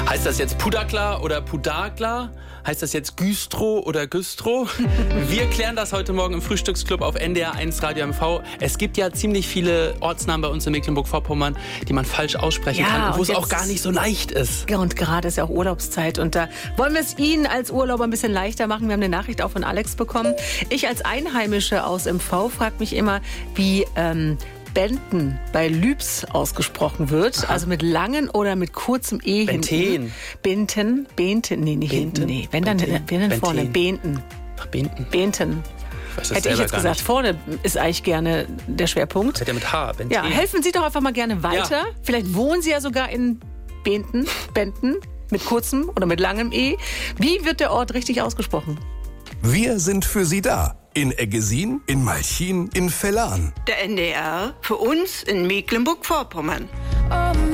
Heißt das jetzt Pudakla oder Pudagla? Heißt das jetzt Güstro oder Güstro? Wir klären das heute Morgen im Frühstücksclub auf NDR 1 Radio MV. Es gibt ja ziemlich viele Ortsnamen bei uns in Mecklenburg-Vorpommern, die man falsch aussprechen kann und wo es auch gar nicht so leicht ist. Ja, und gerade ist ja auch Urlaubszeit und da wollen wir es Ihnen als Urlauber ein bisschen leichter machen. Wir haben eine Nachricht auch von Alex bekommen. Ich als Einheimische aus MV frage mich immer, wie Benten bei Lübs ausgesprochen wird. Aha. Also mit langen oder mit kurzem E hinten. Benten. Nee, nicht hinten. Nee. Wenn dann vorne. Benten. Ach, Benten. Benten. Hätte ich jetzt gesagt, vorne ist eigentlich gerne der Schwerpunkt. Hätte ja mit H, Benten. Ja, helfen Sie doch einfach mal gerne weiter. Ja. Vielleicht wohnen Sie ja sogar in Benten, mit kurzem oder mit langem E. Wie wird der Ort richtig ausgesprochen? Wir sind für Sie da. In Eggesin, in Malchin, in Vellan. Der NDR für uns in Mecklenburg-Vorpommern.